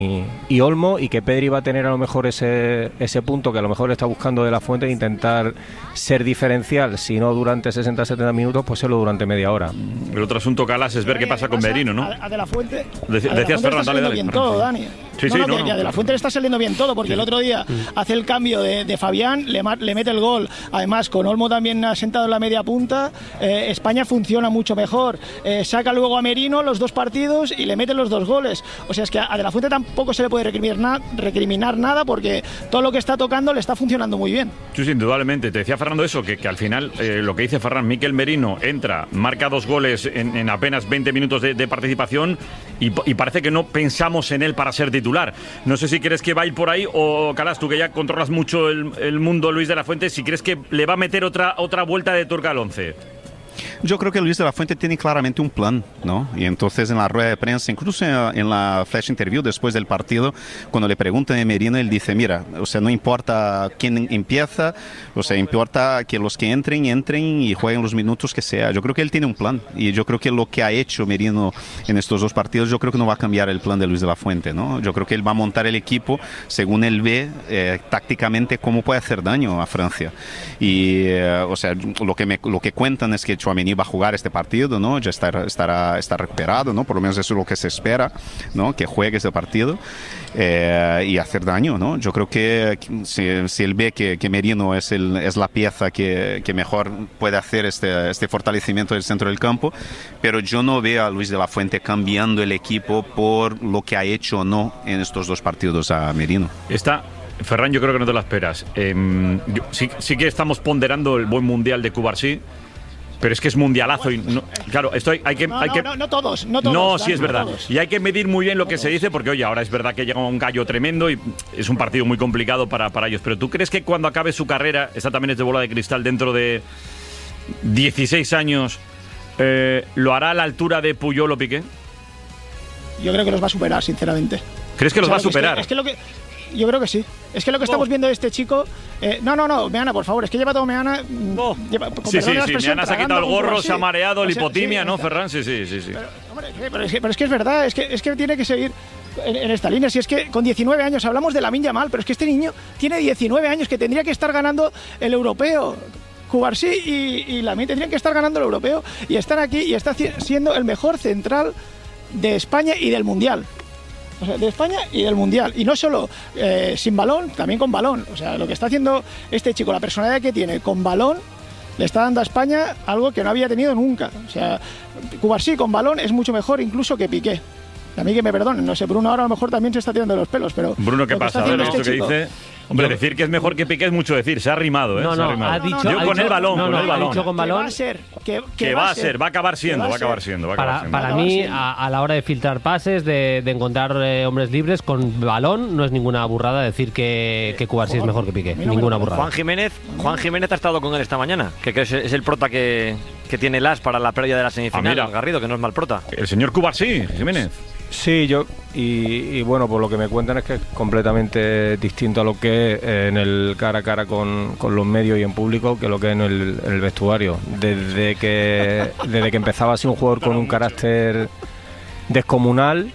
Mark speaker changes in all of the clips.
Speaker 1: y Olmo, y que Pedri va a tener a lo mejor ese punto que a lo mejor está buscando De La Fuente, de intentar ser diferencial, si no durante 60-70 minutos, pues serlo durante media hora.
Speaker 2: El otro asunto, Calas, es ver qué pasa con Merino, ¿no?
Speaker 3: A De La Fuente,
Speaker 2: decías, Ferran, dale.
Speaker 3: Bien todo, Dani.
Speaker 2: Sí,
Speaker 3: a De La Fuente le está saliendo bien todo, porque el otro día hace el cambio de Fabián, le mete el gol. Además, con Olmo también ha sentado en la media punta. España funciona mucho mejor. Saca luego a Merino los dos partidos y le mete los dos goles. O sea, es que a De La Fuente tampoco se le puede recriminar nada, porque todo lo que está tocando le está funcionando muy bien.
Speaker 2: Sí, indudablemente. Te decía Fernando eso, que al final, lo que dice Ferran, Mikel Merino entra, marca 2 goles en apenas 20 minutos de participación y parece que no pensamos en él para ser titular. No sé si crees que va a ir por ahí o, Calas, tú que ya controlas mucho el mundo, Luis de la Fuente, si crees que le va a meter otra vuelta de tuerca al 11.
Speaker 4: Yo creo que Luis de la Fuente tiene claramente un plan, ¿no? Y entonces en la rueda de prensa, incluso en la flash interview después del partido, cuando le preguntan a Merino, él dice, mira, o sea, no importa quién empieza, o sea, importa que los que entren y jueguen los minutos que sea. Yo creo que él tiene un plan, y yo creo que lo que ha hecho Merino en estos 2 partidos, yo creo que no va a cambiar el plan de Luis de la Fuente, ¿no? Yo creo que él va a montar el equipo según él ve tácticamente cómo puede hacer daño a Francia. Y, o sea, lo que cuentan es que Tchouaméni va a jugar este partido, ¿no? Ya está recuperado, ¿no? Por lo menos eso es lo que se espera, ¿no? Que juegue este partido y hacer daño, ¿no? Yo creo que si él ve que Merino es la pieza que mejor puede hacer este fortalecimiento del centro del campo, pero yo no veo a Luis de la Fuente cambiando el equipo por lo que ha hecho o no en estos 2 partidos a Merino.
Speaker 2: Ferran, yo creo que no te la esperas. Sí que estamos ponderando el buen mundial de Cubarsí, pero es que es mundialazo y claro, esto hay que
Speaker 3: no todos.
Speaker 2: No, sí, es verdad. Y hay que medir muy bien lo que se dice, porque oye, ahora es verdad que llega un gallo tremendo y es un partido muy complicado para ellos. Pero ¿tú crees que cuando acabe su carrera, esta también es de bola de cristal, dentro de 16 años, lo hará a la altura de Puyol o Piqué?
Speaker 3: Yo creo que los va a superar, sinceramente.
Speaker 2: ¿Crees que los va a superar?
Speaker 3: Yo creo que sí. Es que lo que estamos viendo de este chico... No, Meana, por favor. Es que lleva todo Meana...
Speaker 2: Sí, Meana se ha quitado el gorro, se ha mareado, lipotimia, ¿no, Ferran? Sí.
Speaker 3: Pero es que es verdad, es que tiene que seguir en esta línea. Si es que con 19 años hablamos de Lamine Yamal, pero es que este niño tiene 19 años, que tendría que estar ganando el europeo. Cubarsí y Lamine tendrían que estar ganando el europeo y están aquí y está siendo el mejor central de España y del Mundial. O sea, de España y del Mundial. Y no solo sin balón, también con balón. O sea, lo que está haciendo este chico, la personalidad que tiene con balón, le está dando a España algo que no había tenido nunca. O sea, Cubarsí con balón es mucho mejor incluso que Piqué. A mí que me perdonen, no sé, Bruno ahora a lo mejor también se está tirando los pelos, pero...
Speaker 2: Bruno, ¿qué pasa? A ver, esto que dice... Hombre, decir que es mejor que Piqué es mucho decir, se ha rimado, ¿eh?
Speaker 5: Ha dicho,
Speaker 2: yo con el balón,
Speaker 5: ha dicho con balón.
Speaker 2: Va a acabar siendo.
Speaker 5: Para mí, a la hora de filtrar pases, de encontrar hombres libres, con balón, no es ninguna burrada decir que Cubarsí es mejor que Piqué. Ninguna burrada.
Speaker 6: Juan Jiménez ha estado con él esta mañana, que es el prota que tiene el as para la previa de la semifinal, Garrido, que no es mal prota.
Speaker 2: El señor Cubarsí, Jiménez.
Speaker 1: Sí, y bueno, por lo que me cuentan es que es completamente distinto a lo que es en el cara a cara con los medios y en público que lo que es en el vestuario. Desde que empezaba así un jugador con un carácter descomunal,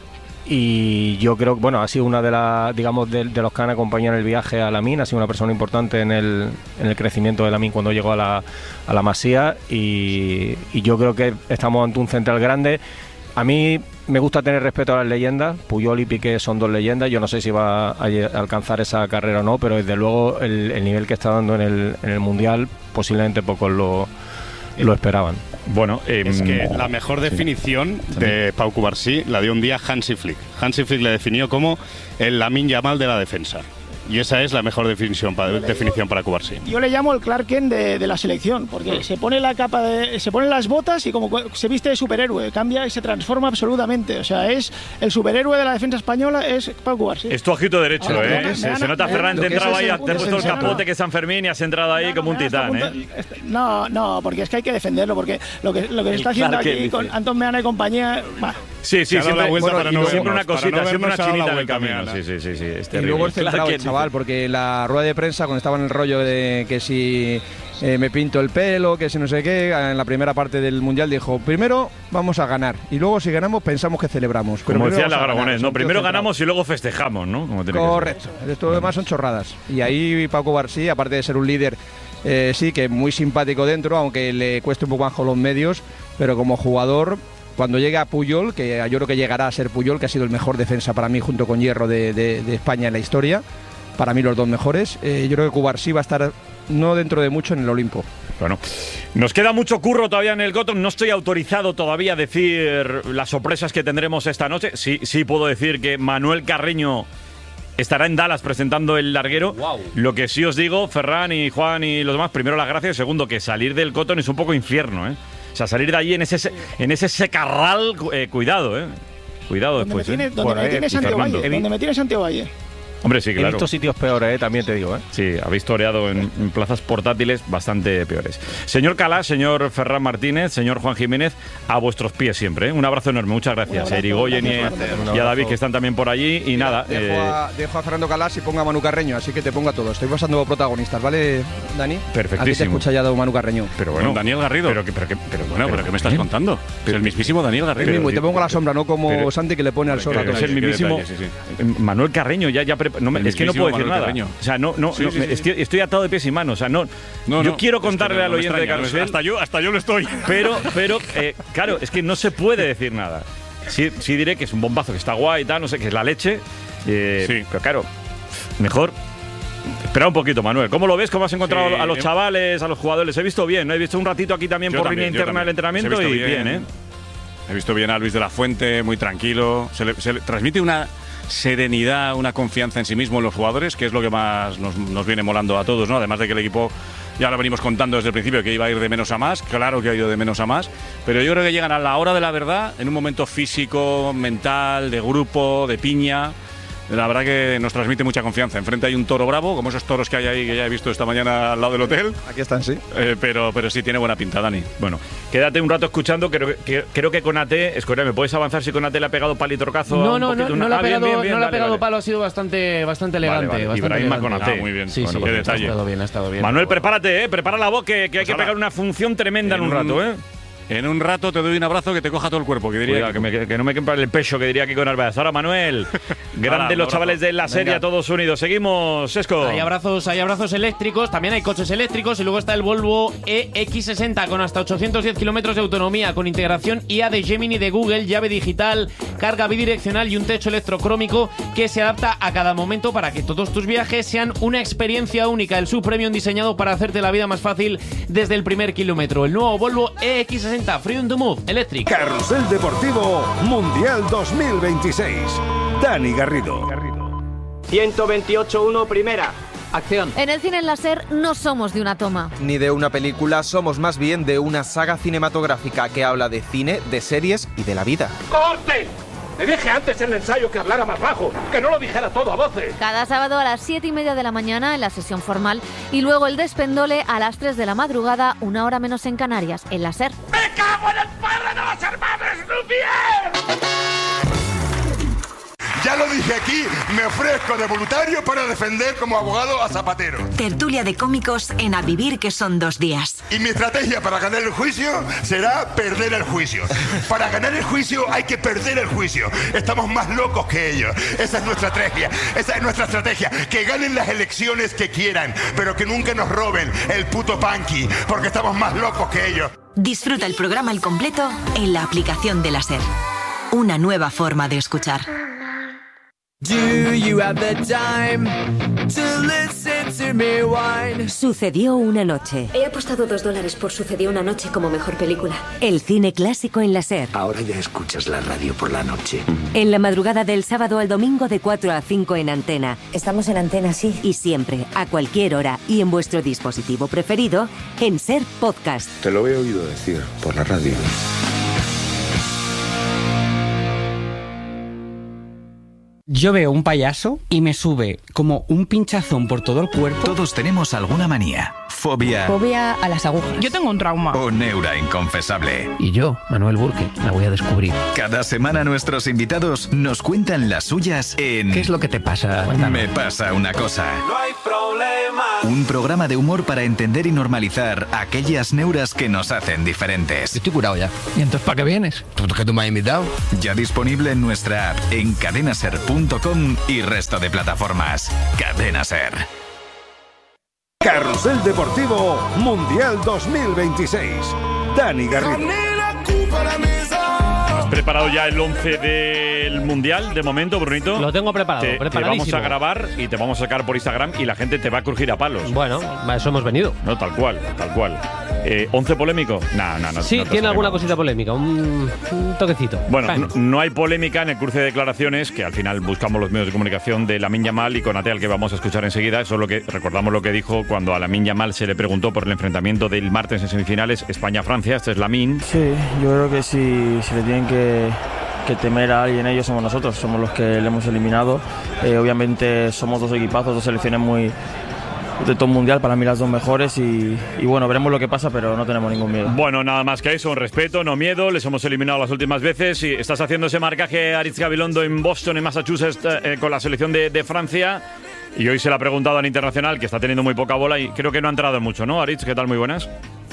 Speaker 1: y yo creo que bueno, ha sido una de las, digamos, de los que han acompañado en el viaje a Lamine, ha sido una persona importante en el crecimiento de Lamine cuando llegó a la Masía, y yo creo que estamos ante un central grande. A mí me gusta tener respeto a las leyendas. Puyol y Piqué son 2 leyendas. Yo no sé si va a alcanzar esa carrera o no, pero desde luego el nivel que está dando en el Mundial posiblemente pocos lo esperaban.
Speaker 7: Bueno, es que la mejor definición de Pau Cubarsí la dio un día Hansi Flick. Hansi Flick le definió como el Lamine Yamal de la defensa. Y esa es la mejor definición para Cubarsí.
Speaker 3: Yo le llamo el Clark Kent de la selección, porque se pone la capa se pone las botas y como se viste de superhéroe, cambia y se transforma absolutamente. O sea, es el superhéroe de la defensa española, es Pau Cubarsí.
Speaker 2: Es tu ojito derecho, se nota, Ferran, te entraba ahí, te has puesto el capote que es San Fermín y has entrado ahí como un titán,
Speaker 3: No, porque es que hay que defenderlo, porque lo que se está haciendo aquí con Antón Meana y compañía...
Speaker 2: Sí, siempre una cosita, siempre una chinita en el camino.
Speaker 8: Y luego el centrado, el chaval, porque la rueda de prensa, cuando estaba en el rollo de que si me pinto el pelo, que si no sé qué. En la primera parte del Mundial dijo, primero vamos a ganar y luego si ganamos pensamos que celebramos. Pero
Speaker 2: como decía la Aragonés, ¿no? Primero ganamos y luego festejamos, ¿no? Como tiene
Speaker 8: correcto, esto demás son chorradas. Y ahí Pau Cubarsí, aparte de ser un líder, sí, que muy simpático dentro, aunque le cueste un poco bajo los medios, pero como jugador... Cuando llegue a Puyol, que yo creo que llegará a ser Puyol, que ha sido el mejor defensa para mí junto con Hierro de España en la historia, para mí los dos mejores, yo creo que Cubarsí va a estar no dentro de mucho en el Olimpo.
Speaker 2: Bueno, nos queda mucho curro todavía en el Cotton. No estoy autorizado todavía a decir las sorpresas que tendremos esta noche. Sí puedo decir que Manuel Carreño estará en Dallas presentando el larguero. Wow. Lo que sí os digo, Ferran y Juan y los demás, primero las gracias. Segundo, que salir del Cotton es un poco infierno, ¿eh? O sea, salir de allí en ese secarral, cuidado, Cuidado después.
Speaker 3: Donde me tienes Santiago Valle.
Speaker 2: Hombre, sí, claro.
Speaker 1: He visto sitios peores, también te digo,
Speaker 2: Sí, habéis toreado en plazas portátiles bastante peores. Señor Calá, señor Ferran Martínez, señor Juan Jiménez, a vuestros pies siempre, Un abrazo enorme, muchas gracias. A Irigoyen y a David, que están también por allí. Y nada.
Speaker 8: Dejo a Fernando Calá y ponga a Manu Carreño, así que te pongo a todos. Estoy pasando protagonistas, ¿vale, Dani?
Speaker 2: Perfectísimo.
Speaker 8: Aquí te escucha ya Manu Carreño.
Speaker 2: Pero bueno,
Speaker 7: Daniel Garrido.
Speaker 2: ¿Pero qué me estás contando?
Speaker 7: Es el mismísimo Daniel Garrido.
Speaker 8: Mismo, y te pongo a la sombra, no como Santi que le pone al sol a todos.
Speaker 2: Es el mismísimo Manuel Carreño, es que no puedo decir nada. O sea, estoy atado de pies y manos. O sea, yo quiero contarle al oyente de Carrusel.
Speaker 7: Hasta yo lo estoy.
Speaker 2: Pero claro, es que no se puede decir nada. Sí diré que es un bombazo, que está guay y tal, no sé, que es la leche. Pero claro, mejor. Espera un poquito, Manuel. ¿Cómo lo ves? ¿Cómo has encontrado a los chavales, a los jugadores? Les he visto bien, ¿no? He visto un ratito aquí también por línea interna del entrenamiento y bien, ¿eh?
Speaker 7: He visto bien a Luis de la Fuente, muy tranquilo. Se le transmite una serenidad, una confianza en sí mismo en los jugadores, que es lo que más nos viene molando a todos, ¿no? Además de que el equipo, ya lo venimos contando desde el principio, que iba a ir de menos a más. Claro que ha ido de menos a más, pero yo creo que llegan a la hora de la verdad, en un momento físico, mental, de grupo, de piña. La verdad que nos transmite mucha confianza. Enfrente hay un toro bravo, como esos toros que hay ahí, que ya he visto esta mañana al lado del hotel.
Speaker 8: Aquí están, sí.
Speaker 7: Pero sí tiene buena pinta, Dani.
Speaker 2: Bueno, quédate un rato escuchando. Creo que Konaté, Escoria, ¿me puedes avanzar si Konaté le ha pegado palitrocazo?
Speaker 9: No le ha pegado palo, ha sido bastante elegante. Vale.
Speaker 2: Ibrahima Konaté.
Speaker 7: Muy bien.
Speaker 9: Sí,
Speaker 7: qué detalle.
Speaker 9: Ha estado bien.
Speaker 2: Manuel, prepárate, prepara la voz, que hay que pegar una función tremenda en un rato,
Speaker 7: En un rato te doy un abrazo que te coja todo el cuerpo, que diría.
Speaker 2: Cuidado, que no me quepa el pecho, que diría Kiko Narváez. Ahora, Manuel, grande los chavales de la serie, todos unidos. Seguimos, Sesco.
Speaker 9: Hay abrazos eléctricos, también hay coches eléctricos y luego está el Volvo EX60 con hasta 810 kilómetros de autonomía, con integración IA de Gemini de Google, llave digital, carga bidireccional y un techo electrocrómico que se adapta a cada momento para que todos tus viajes sean una experiencia única. El subpremium diseñado para hacerte la vida más fácil desde el primer kilómetro. El nuevo Volvo EX60 Freedom to Move Electric.
Speaker 10: Carrusel Deportivo Mundial 2026. Dani Garrido.
Speaker 11: 128-1 primera.
Speaker 12: Acción. En el cine en láser no somos de una toma.
Speaker 13: Ni de una película, somos más bien de una saga cinematográfica que habla de cine, de series y de la vida.
Speaker 14: ¡Corte! Le dije antes en el ensayo que hablara más bajo, que no lo dijera todo a voces.
Speaker 12: Cada sábado a las 7:30 de la mañana en la sesión formal y luego el despendole a las 3 de la madrugada, 1 hora menos en Canarias, en la SER.
Speaker 14: ¡Me cago en el padre de los hermanos Lumière!
Speaker 15: Ya lo dije aquí, me ofrezco de voluntario para defender como abogado a Zapatero.
Speaker 16: Tertulia de cómicos en A Vivir, que son 2 días.
Speaker 15: Y mi estrategia para ganar el juicio será perder el juicio. Para ganar el juicio hay que perder el juicio. Estamos más locos que ellos. Esa es nuestra estrategia. Que ganen las elecciones que quieran, pero que nunca nos roben el puto punky, porque estamos más locos que ellos.
Speaker 16: Disfruta el programa al completo en la aplicación de la SER. Una nueva forma de escuchar.
Speaker 17: Sucedió una noche.
Speaker 18: He apostado $2 por Sucedió una noche como mejor película.
Speaker 17: El cine clásico en la SER.
Speaker 19: Ahora ya escuchas la radio por la noche.
Speaker 17: En la madrugada del sábado al domingo de 4 a 5 en Antena.
Speaker 18: Estamos en Antena, sí.
Speaker 17: Y siempre, a cualquier hora y en vuestro dispositivo preferido, en SER Podcast.
Speaker 19: Te lo he oído decir por la radio.
Speaker 20: Yo veo un payaso y me sube como un pinchazón por todo el cuerpo.
Speaker 21: Todos tenemos alguna manía.
Speaker 11: fobia
Speaker 21: Fobia a las agujas.
Speaker 22: Yo tengo un trauma.
Speaker 11: o neura inconfesable.
Speaker 20: Y yo, Manuel Burke, la voy a descubrir.
Speaker 11: Cada semana nuestros invitados nos cuentan las suyas en
Speaker 20: ¿Qué es lo que te pasa? Cuéntanos.
Speaker 11: Me pasa una cosa.
Speaker 23: No hay problema.
Speaker 11: Un programa de humor para entender y normalizar aquellas neuras que nos hacen diferentes.
Speaker 20: Estoy curado ya. ¿Y entonces para qué vienes? Pues que tú me has invitado.
Speaker 11: Ya disponible en nuestra app, en cadenaser.com y resto de plataformas. Cadena Ser.
Speaker 10: Carrusel Deportivo Mundial 2026. Dani Garrido.
Speaker 2: ¿Has preparado ya el 11 del Mundial de momento, Brunito?
Speaker 5: Lo tengo preparado,
Speaker 2: Te vamos
Speaker 5: preparadísimo.
Speaker 2: a grabar y te vamos a sacar por Instagram y la gente te va a crujir a palos.
Speaker 5: Bueno, a eso hemos venido.
Speaker 2: No, tal cual, tal cual. ¿11 polémico? No.
Speaker 5: Sí,
Speaker 2: no te
Speaker 5: tiene alguna
Speaker 2: saquemos.
Speaker 5: cosita polémica, un toquecito.
Speaker 2: Bueno, no hay polémica en el cruce de declaraciones, que al final buscamos los medios de comunicación de Lamine Yamal y Konaté, al que vamos a escuchar enseguida. Eso es lo que recordamos lo que dijo cuando a Lamine Yamal se le preguntó por el enfrentamiento del martes en semifinales España-Francia. Este es Lamine.
Speaker 24: Sí, yo creo que si le tienen que temer a alguien, ellos somos nosotros, somos los que le hemos eliminado. Obviamente somos dos equipazos, dos selecciones muy de top mundial, para mí las dos mejores y bueno, veremos lo que pasa, pero no tenemos ningún miedo.
Speaker 2: Bueno, nada más que eso, un respeto, no miedo, les hemos eliminado las últimas veces y estás haciendo ese marcaje a Aritz Gabilondo en Boston, en Massachusetts, con la selección de Francia, y hoy se le ha preguntado al internacional, que está teniendo muy poca bola y creo que no ha entrado mucho, ¿no, Aritz? ¿Qué tal? Muy buenas.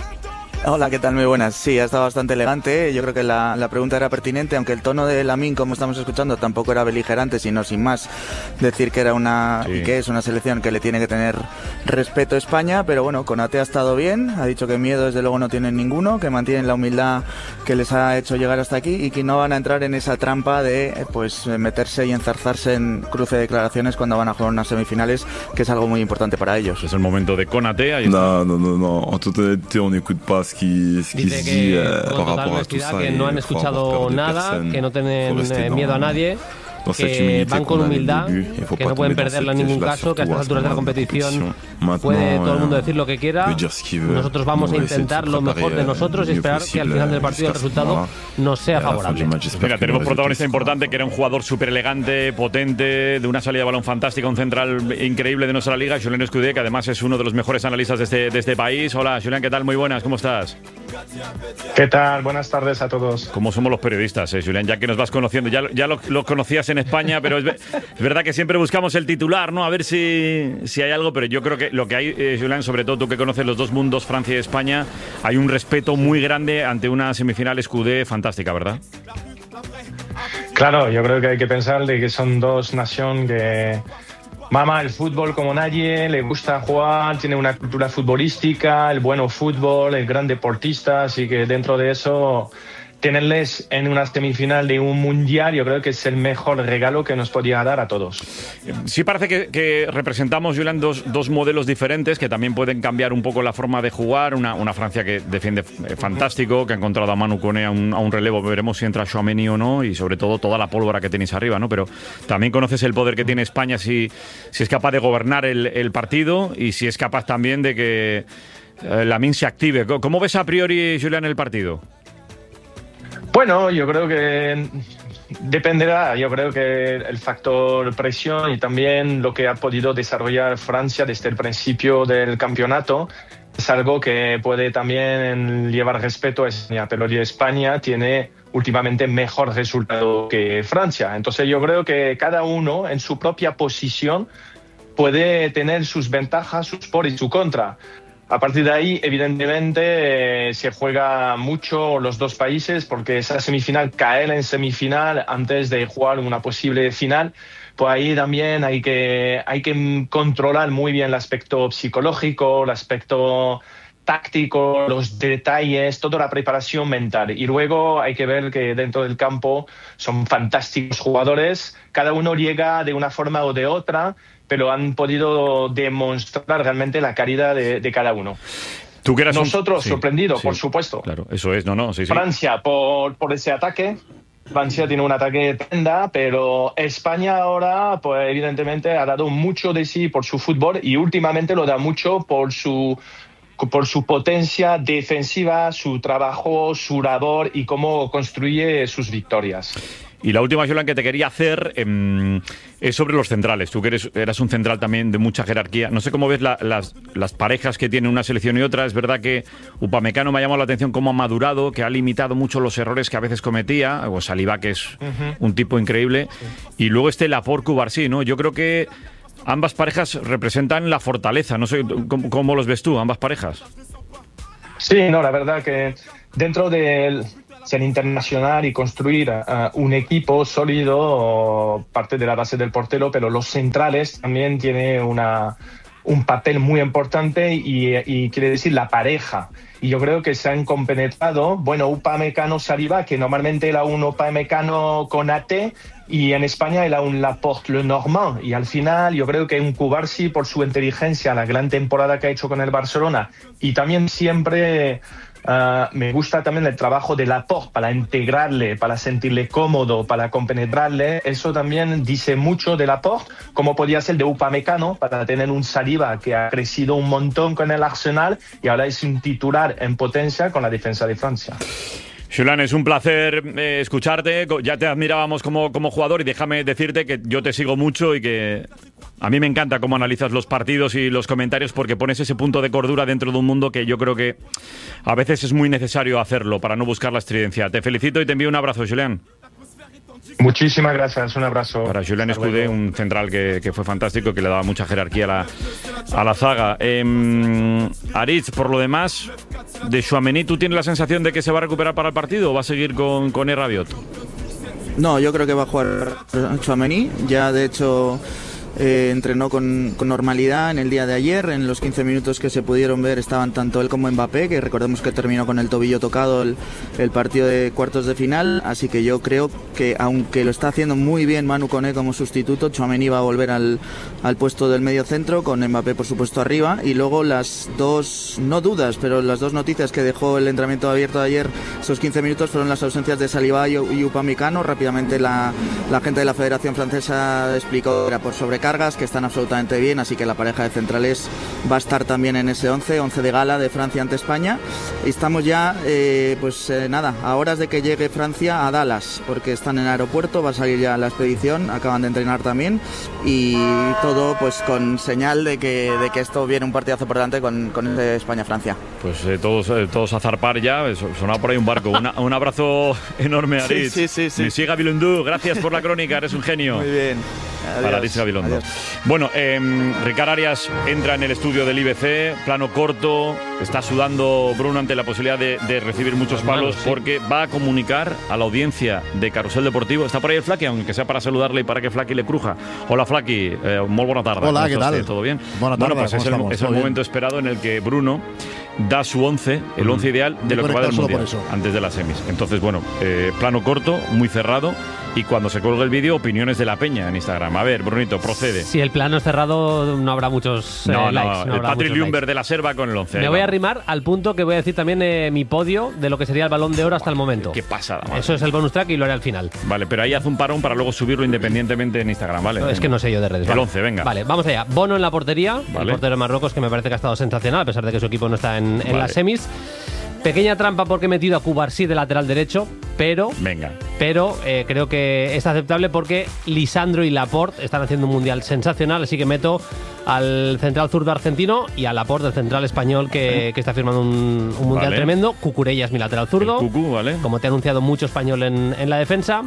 Speaker 25: Hola, ¿qué tal? Muy buenas. Sí, ha estado bastante elegante. Yo creo que la pregunta era pertinente, aunque el tono de Lamine, como estamos escuchando, tampoco era beligerante, sino sin más decir que era y que es una selección que le tiene que tener respeto a España. Pero bueno, Konaté ha estado bien, ha dicho que miedo desde luego no tienen ninguno, que mantienen la humildad que les ha hecho llegar hasta aquí y que no van a entrar en esa trampa de meterse y enzarzarse en cruce de declaraciones cuando van a jugar unas semifinales, que es algo muy importante para ellos.
Speaker 2: Es el momento de Konaté. Ahí
Speaker 26: está. No. En totalidad, on n'écoute pas ce qui se dit
Speaker 5: con
Speaker 26: par
Speaker 5: total
Speaker 26: rapport à tout
Speaker 5: honestidad
Speaker 26: ça.
Speaker 5: que no han escuchado nada, que no tienen miedo a nadie, que van con humildad, que no pueden perderla en ningún caso, que a estas alturas de la competición puede todo el mundo decir lo que quiera. Nosotros vamos a intentar lo mejor de nosotros y esperar que al final del partido el resultado nos sea favorable.
Speaker 2: Venga, tenemos un protagonista importante que era un jugador súper elegante, potente, de una salida de balón fantástica, un central increíble de nuestra liga, Julien Escudé, que además es uno de los mejores analistas de este país. Hola, Julien, ¿qué tal? Muy buenas, ¿cómo estás?
Speaker 27: ¿Qué tal? Buenas tardes a todos.
Speaker 2: ¿Cómo somos los periodistas, Julien? Ya que nos vas conociendo, ya lo conocías en España, pero es verdad que siempre buscamos el titular, ¿no? A ver si hay algo, pero yo creo que lo que hay, Julien, sobre todo tú que conoces los dos mundos, Francia y España, hay un respeto muy grande ante una semifinal Escudé fantástica, ¿verdad?
Speaker 27: Claro, yo creo que hay que pensar de que son dos naciones que mama el fútbol como nadie, le gusta jugar, tiene una cultura futbolística, el bueno fútbol, el gran deportista, así que dentro de eso tenerles en una semifinal de un mundial, yo creo que es el mejor regalo que nos podía dar a todos.
Speaker 2: Sí parece que representamos, Julián, dos modelos diferentes que también pueden cambiar un poco la forma de jugar. Una Francia que defiende fantástico, que ha encontrado a Manu Koné a un relevo. Veremos si entra Tchouaméni o no, y sobre todo toda la pólvora que tenéis arriba, ¿no? Pero también conoces el poder que tiene España si es capaz de gobernar el partido y si es capaz también de que Lamine se active. ¿Cómo ves a priori, Julián, el partido?
Speaker 27: Bueno, yo creo que dependerá, yo creo que el factor presión y también lo que ha podido desarrollar Francia desde el principio del campeonato es algo que puede también llevar respeto a España, pero España tiene últimamente mejor resultado que Francia. Entonces yo creo que cada uno en su propia posición puede tener sus ventajas, sus por y su contra. A partir de ahí, evidentemente, se juega mucho los dos países porque esa semifinal, caer en semifinal antes de jugar una posible final, pues ahí también hay que controlar muy bien el aspecto psicológico, el aspecto táctico, los detalles, toda la preparación mental. Y luego hay que ver que dentro del campo son fantásticos jugadores, cada uno llega de una forma o de otra, pero han podido demostrar realmente la calidad de cada uno.
Speaker 2: ¿Tú que eras
Speaker 27: nosotros
Speaker 2: sí,
Speaker 27: sorprendidos,
Speaker 2: sí,
Speaker 27: por supuesto.
Speaker 2: Claro, eso es, sí.
Speaker 27: Francia por ese ataque. Francia tiene un ataque tremenda, pero España ahora, pues evidentemente ha dado mucho de sí por su fútbol y últimamente lo da mucho por su potencia defensiva, su trabajo, su labor y cómo construye sus victorias.
Speaker 2: Y la última, Jolan, que te quería hacer es sobre los centrales. Tú que eras un central también de mucha jerarquía. No sé cómo ves las parejas que tienen una selección y otra. Es verdad que Upamecano me ha llamado la atención cómo ha madurado, que ha limitado mucho los errores que a veces cometía. O Saliba, que es un tipo increíble. Y luego Laporte, Cubarsí, ¿no? Yo creo que ambas parejas representan la fortaleza. No sé cómo los ves tú, ambas parejas.
Speaker 27: Sí, no, la verdad que dentro del ser internacional y construir un equipo sólido parte de la base del portero, pero los centrales también tienen un papel muy importante y quiere decir la pareja. Y yo creo que se han compenetrado, bueno, Upamecano, Saliba, que normalmente era un Upamecano con AT, y en España era un Laporte Lenormand. Y al final yo creo que un Cubarsí, por su inteligencia, la gran temporada que ha hecho con el Barcelona, y también siempre me gusta también el trabajo de Laporte para integrarle, para sentirle cómodo, para compenetrarle. Eso también dice mucho de Laporte, como podía ser de Upamecano, para tener un Saliba que ha crecido un montón con el Arsenal y ahora es un titular en potencia con la defensa de Francia.
Speaker 2: Jolan, es un placer escucharte. Ya te admirábamos como jugador y déjame decirte que yo te sigo mucho y que a mí me encanta cómo analizas los partidos y los comentarios, porque pones ese punto de cordura dentro de un mundo que yo creo que a veces es muy necesario hacerlo para no buscar la estridencia. Te felicito y te envío un abrazo, Jolan.
Speaker 27: Muchísimas gracias, un abrazo.
Speaker 2: Para Jolan Escudé, un central que fue fantástico, que le daba mucha jerarquía a la zaga. Aritz, por lo demás, de Tchouaméni, ¿tú tienes la sensación de que se va a recuperar para el partido o va a seguir con Rabiot?
Speaker 25: No, yo creo que va a jugar Tchouaméni. Ya, de hecho, entrenó con normalidad en el día de ayer. En los 15 minutos que se pudieron ver estaban tanto él como Mbappé, que recordemos que terminó con el tobillo tocado el partido de cuartos de final. Así que yo creo que, aunque lo está haciendo muy bien Manu Koné como sustituto, Tchouaméni va a volver al puesto del medio centro, con Mbappé por supuesto arriba. Y luego las dos, no dudas, pero las dos noticias que dejó el entrenamiento abierto de ayer, esos 15 minutos, fueron las ausencias de Saliba y Upamecano. Rápidamente la gente de la Federación Francesa explicó que era por sobrecargas, que están absolutamente bien, así que la pareja de centrales va a estar también en ese 11 de gala de Francia ante España. Y estamos ya, a horas de que llegue Francia a Dallas, porque están en el aeropuerto, va a salir ya la expedición, acaban de entrenar también, y todo pues con señal de que esto viene un partidazo por delante con España-Francia.
Speaker 2: Pues todos a zarpar ya, sonaba por ahí un barco. Un abrazo enorme, Aritz.
Speaker 25: Sí.
Speaker 2: Monsieur Gabilondo, gracias por la crónica, eres un genio.
Speaker 25: Muy bien. Adiós.
Speaker 2: Para Aritz Gabilondo. Bueno, Ricard Arias entra en el estudio del IBC, plano corto, está sudando Bruno ante la posibilidad de recibir muchos palos, porque va a comunicar a la audiencia de Carrusel Deportivo. Está por ahí el Flaqui, aunque sea para saludarle y para que Flaqui le cruja. Hola Flaqui, muy buena tarde.
Speaker 1: Hola, ¿qué tal?
Speaker 2: ¿Todo bien?
Speaker 1: Buena tarde,
Speaker 2: pues es el momento esperado en el que Bruno da su 11, el 11 ideal de lo que va del Mundial, antes de las semis. Entonces, bueno, plano corto, muy cerrado, y cuando se cuelgue el vídeo, opiniones de la peña en Instagram. A ver, Brunito, procede.
Speaker 5: Si el plano es cerrado, no habrá muchos likes.
Speaker 2: El Patrick Lumber de la Serva con el 11.
Speaker 5: Me voy a arrimar al punto que voy a decir también mi podio de lo que sería el Balón de Oro hasta el momento.
Speaker 2: Qué pasada, madre.
Speaker 5: Eso es el bonus track y lo haré al final.
Speaker 2: Vale, pero ahí haz un parón para luego subirlo independientemente en Instagram, ¿vale?
Speaker 5: Es que no sé yo de redes.
Speaker 2: El 11, venga.
Speaker 5: Vale, vamos allá. Bono en la portería,
Speaker 2: vale.
Speaker 5: El portero de Marruecos, que me parece que ha estado sensacional, a pesar de que su equipo no está en las semis. Pequeña trampa porque he metido a Cubarsí de lateral derecho, pero creo que es aceptable porque Lisandro y Laporte están haciendo un mundial sensacional, así que meto al central zurdo argentino y a Laporte, el central español, que está firmando un mundial tremendo. Cucurella es mi lateral zurdo, como te ha anunciado, mucho español en la defensa.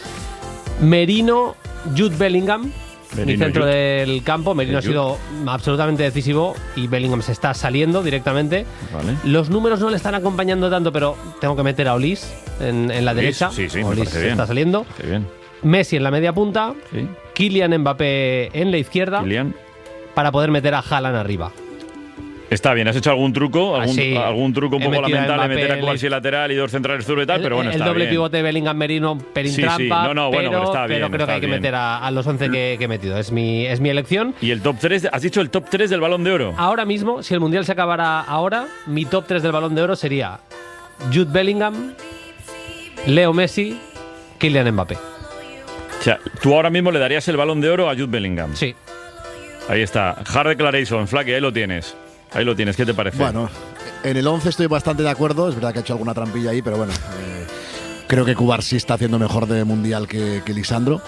Speaker 5: Merino, Jude Bellingham, mi centro del campo. Merino ha sido absolutamente decisivo y Bellingham se está saliendo directamente. Vale. Los números no le están acompañando tanto, pero tengo que meter a Olis en la derecha.
Speaker 2: Sí,
Speaker 5: Olis se está saliendo.
Speaker 2: Qué bien.
Speaker 5: Messi en la media punta. Sí. Kylian Mbappé en la izquierda. Para poder meter a Haaland arriba.
Speaker 2: Está bien, ¿has hecho algún truco? ¿Algún truco un poco lamentable de meter a Cubarsí lateral y dos centrales zurdo y tal? Pero bueno, está bien. El doble pivote
Speaker 5: Bellingham Merino, trampa, pero creo que hay que meter a los 11 que he metido. Es mi elección.
Speaker 2: ¿Y el top 3? ¿Has dicho el top 3 del Balón de Oro?
Speaker 5: Ahora mismo, si el Mundial se acabara ahora, mi top 3 del Balón de Oro sería Jude Bellingham, Leo Messi, Kylian Mbappé.
Speaker 2: O sea, tú ahora mismo le darías el Balón de Oro a Jude Bellingham.
Speaker 5: Sí.
Speaker 2: Ahí está. Hard declaration, Flaky, ahí lo tienes. Ahí lo tienes, ¿qué te parece?
Speaker 1: Bueno, en el 11 estoy bastante de acuerdo, es verdad que ha hecho alguna trampilla ahí, pero bueno, Creo que Cubarsí está haciendo mejor de mundial que Lisandro,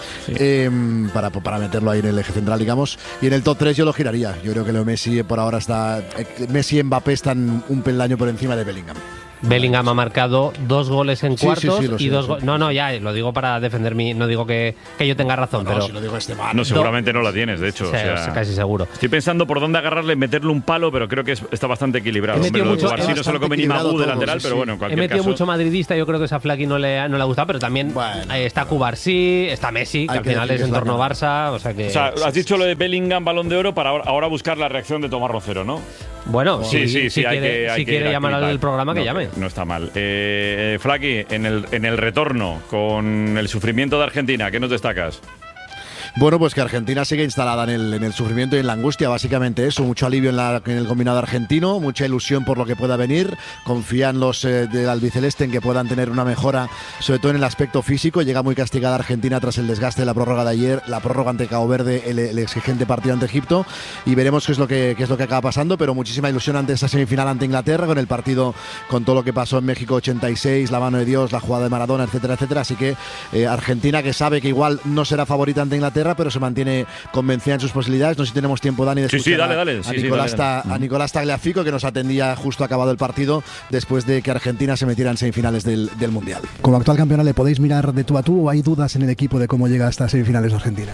Speaker 1: para meterlo ahí en el eje central, digamos. Y en el top 3 yo lo giraría. Yo creo que Leo Messi por ahora está... Messi y Mbappé están un peldaño por encima de Bellingham.
Speaker 5: Bellingham ha marcado 2 goles en cuartos y 2 goles. No, ya lo digo para defender no digo que yo tenga razón, pero
Speaker 1: si lo digo
Speaker 2: no, seguramente no la tienes, de hecho.
Speaker 5: Sí, casi seguro.
Speaker 2: Estoy pensando por dónde agarrarle, meterle un palo, pero creo que está bastante equilibrado. Hombre, no se lo come ni Magú de lateral, pero bueno, en cualquier caso.
Speaker 5: He metido mucho madridista, yo creo que esa Flaqui no le ha gustado, pero también está Cubarsí, está Messi, que al final es en torno a Barça, o sea,
Speaker 2: has dicho lo de Bellingham, Balón de Oro, para ahora buscar la reacción de Tomás Roncero, ¿no?
Speaker 5: Bueno,
Speaker 2: si
Speaker 5: quiere llamar al programa, que llame.
Speaker 2: No está mal. Flaqui, en el retorno, con el sufrimiento de Argentina, ¿qué nos destacas?
Speaker 1: Bueno, pues que Argentina sigue instalada en el sufrimiento y en la angustia, básicamente eso, mucho alivio en el combinado argentino, mucha ilusión por lo que pueda venir, confían los del albiceleste en que puedan tener una mejora, sobre todo en el aspecto físico. Llega muy castigada Argentina tras el desgaste de la prórroga de ayer, la prórroga ante Cabo Verde, el exigente partido ante Egipto, y veremos qué es lo que acaba pasando, pero muchísima ilusión ante esa semifinal ante Inglaterra, con el partido, con todo lo que pasó en México 86, la mano de Dios, la jugada de Maradona, etcétera, etcétera. Así que Argentina, que sabe que igual no será favorita ante Inglaterra, pero se mantiene convencida en sus posibilidades. No sé si tenemos tiempo, Dani, de escuchar a Nicolás Tagliafico, que nos atendía justo acabado el partido, después de que Argentina se metiera en semifinales del Mundial.
Speaker 3: Como actual campeona, ¿le podéis mirar de tú a tú o hay dudas en el equipo de cómo llega hasta semifinales Argentina?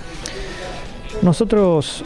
Speaker 4: Nosotros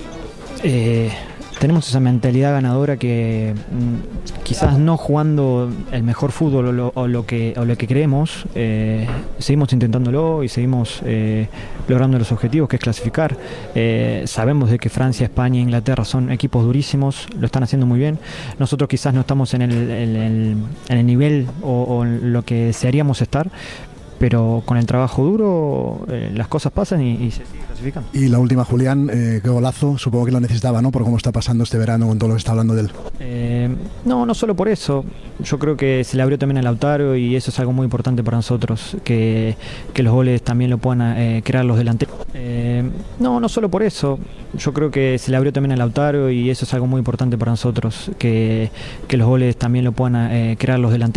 Speaker 4: tenemos esa mentalidad ganadora que quizás no jugando el mejor fútbol o lo que creemos, seguimos intentándolo y seguimos logrando los objetivos, que es clasificar. Sabemos de que Francia, España e Inglaterra son equipos durísimos, lo están haciendo muy bien. Nosotros quizás no estamos en el nivel o en lo que desearíamos estar, pero con el trabajo duro las cosas pasan y se siguen clasificando.
Speaker 3: Y la última, Julián, qué golazo, supongo que lo necesitaba, ¿no? Por cómo está pasando este verano, con todo lo que está hablando de él.
Speaker 4: No solo por eso, yo creo que se le abrió también a Lautaro y eso es algo muy importante para nosotros, que los goles también lo puedan crear los delanteros. No solo por eso, yo creo que se le abrió también a Lautaro y eso es algo muy importante para nosotros, que los goles también lo puedan crear los delanteros.